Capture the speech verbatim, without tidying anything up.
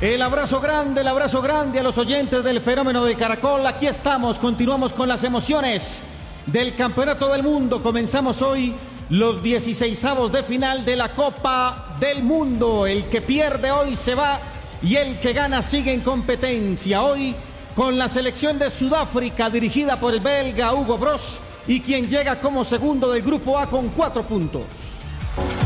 El abrazo grande, el abrazo grande a los oyentes del Fenómeno de Caracol. Aquí estamos, continuamos con las emociones del Campeonato del Mundo. Comenzamos hoy los dieciseisavos de final de la Copa del Mundo. El que pierde hoy se va y el que gana sigue en competencia. Hoy con la selección de Sudáfrica dirigida por el belga Hugo Broos y quien llega como segundo del Grupo A con cuatro puntos.